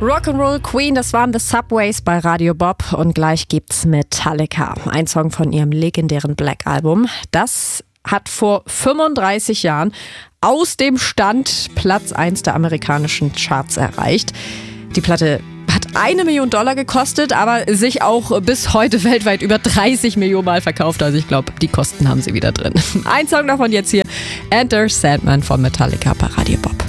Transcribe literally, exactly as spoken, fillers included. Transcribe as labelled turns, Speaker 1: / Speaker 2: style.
Speaker 1: Rock'n'Roll Queen, das waren The Subways bei Radio Bob und gleich gibt's Metallica, ein Song von ihrem legendären Black Album. Das hat vor fünfunddreißig Jahren aus dem Stand Platz eins der amerikanischen Charts erreicht. Die Platte hat eine Million Dollar gekostet, aber sich auch bis heute weltweit über dreißig Millionen Mal verkauft. Also ich glaube, die Kosten haben sie wieder drin. Ein Song davon jetzt hier, Enter Sandman von Metallica bei Radio Bob.